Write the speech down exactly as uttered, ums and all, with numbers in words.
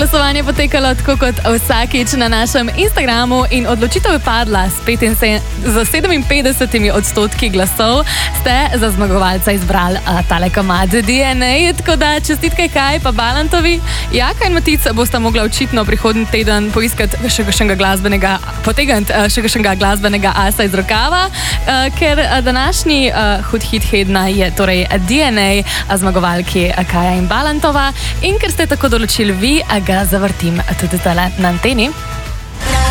glasovanje potekalo tako kot vsakič na našem Instagramu in odločitev je padla s za sedeminpetdesetimi odstotki glasov. Ste za zmagovalca izbrali uh, tale komad D N A, tako da čestitke Kaj pa Balantovi. Jaka in Matica bosta mogla očitno prihodnji teden poiskati še kakšnega glasbenega, potegniti uh, še kakšnega glasbenega asa iz rokava, uh, ker uh, današnji uh, hud hit tedna je torej D N A, uh, zmagovalki uh, Kaja in Balantova. In ker ste tako določili vi, uh, ga zavrtim tudi tale na anteni.